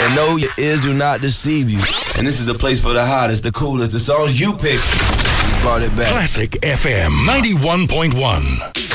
And know your ears do not deceive you. And this is the place for the hottest, the coolest, the songs you pick. We brought it back. Classic FM 91.1.